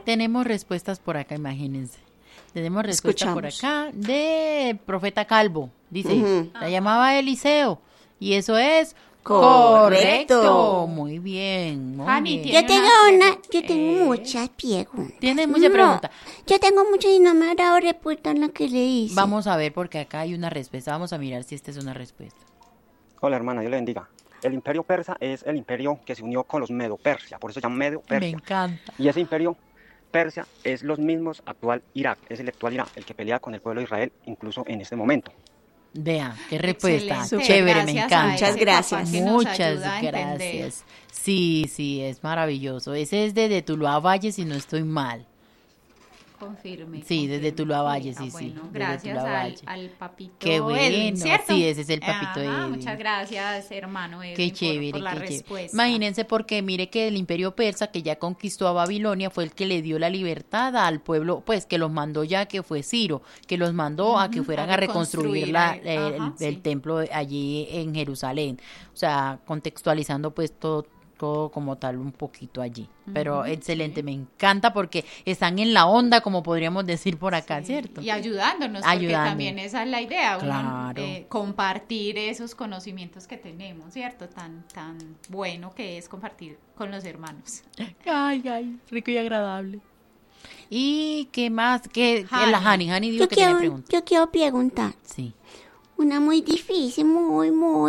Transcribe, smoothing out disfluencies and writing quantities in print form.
Tenemos respuestas por acá, imagínense. Tenemos respuesta por Escuchamos. acá de Profeta Calvo. Dice, Ujú. la llamaba Eliseo. Y eso es Correcto. Muy bien, muy Hani, bien. tiene Yo tengo muchas preguntas. Tienes mucha No, pregunta. Yo tengo muchas y no me ha dado respuesta en lo que le hice. Vamos a ver porque acá hay una respuesta. Vamos a mirar si esta es una respuesta. Hola hermana, Dios le bendiga. El imperio persa es el imperio que se unió con los Medo-Persia, por eso se llama Medo-Persia. Me encanta. Y ese imperio persia es los mismos actual Irak, es el actual Irak, el que pelea con el pueblo de Israel incluso en este momento. Vea, qué respuesta. Excelente. Chévere, me Gracias a encanta. Muchas ese gracias. papá que nos Muchas ayuda a entender. gracias. Sí, es maravilloso. Ese es desde Tuluá Valle, si no estoy mal. Confirme. Sí, desde Tuluá Valle, sí. Bueno, Desde gracias Tuluá Valle. al papito Qué Edwin, bueno. ¿cierto? Sí, ese es el papito Ajá, Edwin. muchas gracias, hermano Edwin, Qué chévere, por la qué chévere. respuesta. Imagínense porque mire que el imperio persa que ya conquistó a Babilonia fue el que le dio la libertad al pueblo, pues que los mandó ya, que fue Ciro, que los mandó a que fueran a reconstruir el sí. templo allí en Jerusalén. O sea, contextualizando pues todo como tal un poquito allí. Pero excelente, sí. me encanta porque están en la onda, como podríamos decir por acá, Sí, ¿cierto? Y ayudándonos, porque Ayudando. también esa es la idea, uno, Claro. compartir esos conocimientos que tenemos, ¿cierto? Tan bueno que es compartir con los hermanos. Ay, rico y agradable. ¿Y qué más? ¿Qué Hani. la Hani dijo Yo que tenía quiero, preguntas? yo quiero preguntar. Sí. Una muy difícil, muy